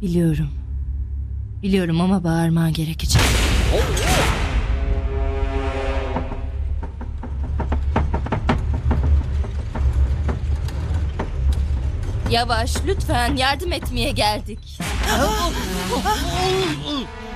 Biliyorum. Biliyorum ama bağırman gerekecek. Yavaş lütfen, yardım etmeye geldik.